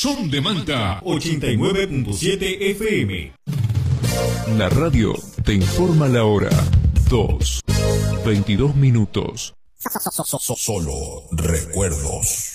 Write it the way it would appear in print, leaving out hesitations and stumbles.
Son de Manta 89.7 FM. La radio te informa la hora. 2:22 minutos. Solo recuerdos.